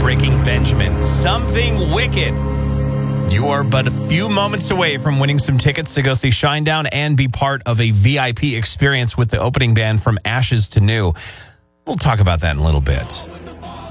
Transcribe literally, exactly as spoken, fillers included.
Breaking Benjamin, Something Wicked. You are but a few moments away from winning some tickets to go see Shinedown and be part of a V I P experience with the opening band from Ashes to New. We'll talk about that in a little bit.